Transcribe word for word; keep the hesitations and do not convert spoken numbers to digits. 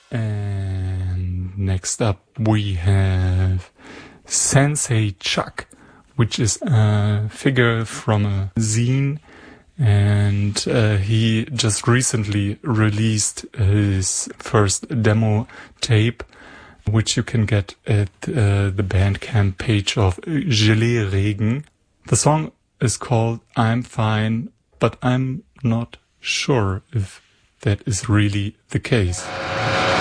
And next up we have Sensei Chuck, which is a figure from a zine, and uh, he just recently released his first demo tape, which you can get at uh, the Bandcamp page of Gelee Regen. The song is called I'm Fine, but I'm not sure if that is really the case.